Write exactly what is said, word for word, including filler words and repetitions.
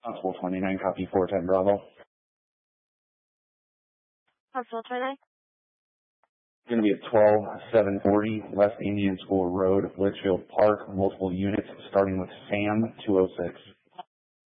Constable twenty-nine, copy four ten Bravo. Constable twenty-nine. Going to be at twelve seven forty West Indian School Road, Litchfield Park. Multiple units starting with Sam two oh six.